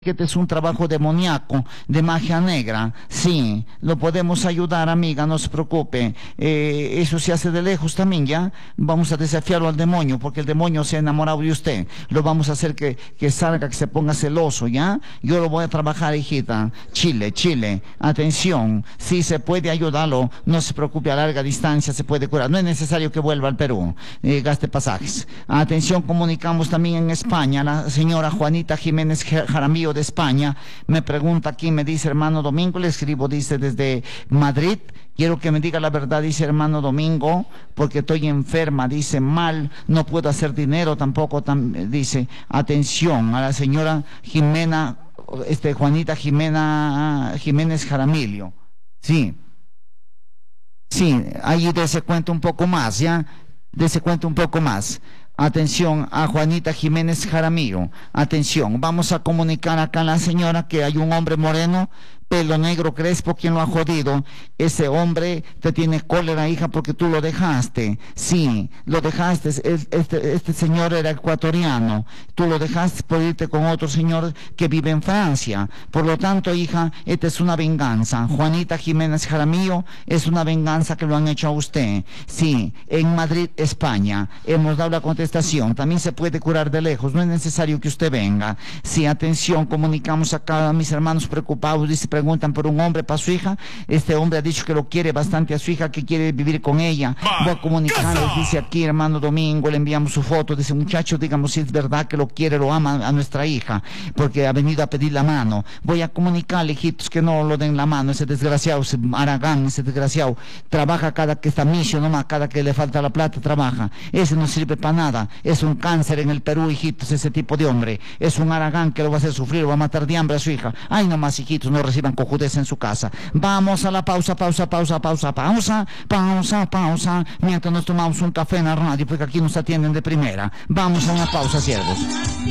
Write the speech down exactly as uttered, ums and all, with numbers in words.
que este es un trabajo demoníaco, de magia negra. Sí, lo podemos ayudar, amiga, no se preocupe. Eh, eso se hace de lejos también, ¿ya? Vamos a desafiarlo al demonio, porque el demonio se ha enamorado de usted. Lo vamos a hacer que, que salga, que se ponga celoso, ¿ya? Yo lo voy a trabajar, hijita. Chile, Chile, atención. Sí, se puede ayudarlo, no se preocupe, a larga distancia se puede curar. No es necesario que vuelva al Perú, eh, gaste pasajes. Atención, comunicamos también en España, la señora Juanita Jiménez Jaramillo de España, me pregunta aquí, me dice: hermano Domingo, le escribo, dice, desde Madrid, quiero que me diga la verdad, dice, hermano Domingo, porque estoy enferma, dice, mal, no puedo hacer dinero tampoco, tam, dice, atención, a la señora Jimena, este, Juanita Jimena, Jiménez Jaramillo, sí, sí, ahí dese cuenta un poco más, ya, dese cuenta un poco más. Atención a Juanita Jiménez Jaramillo. Atención, vamos a comunicar acá a la señora que hay un hombre moreno, pelo negro crespo, quien lo ha jodido. Ese hombre te tiene cólera, hija, porque tú lo dejaste. Sí, lo dejaste. Este, este señor era ecuatoriano. Tú lo dejaste por irte con otro señor que vive en Francia. Por lo tanto, hija, esta es una venganza. Juanita Jiménez Jaramillo, es una venganza que lo han hecho a usted. Sí, en Madrid, España. Hemos dado la contestación. También se puede curar de lejos. No es necesario que usted venga. Sí, atención, comunicamos acá a mis hermanos preocupados. Dice, preguntan por un hombre para su hija. Este hombre ha dicho que lo quiere bastante a su hija, que quiere vivir con ella. Voy a comunicarles, dice aquí, hermano Domingo, le enviamos su foto. Dice, muchacho, digamos si es verdad que lo quiere, lo ama a nuestra hija, porque ha venido a pedir la mano. Voy a comunicarle, hijitos, que no lo den la mano. Ese desgraciado, ese Aragán, ese desgraciado, trabaja cada que está misio nomás, cada que le falta la plata, trabaja. Ese no sirve para nada. Es un cáncer en el Perú, hijitos, ese tipo de hombre. Es un Aragán que lo va a hacer sufrir, lo va a matar de hambre a su hija. Ay, nomás, hijitos, no reciban cojudez en su casa. Vamos a la pausa, pausa, pausa, pausa, pausa, pausa, pausa, mientras nos tomamos un café en la radio, porque aquí nos atienden de primera. Vamos a una pausa, siervos.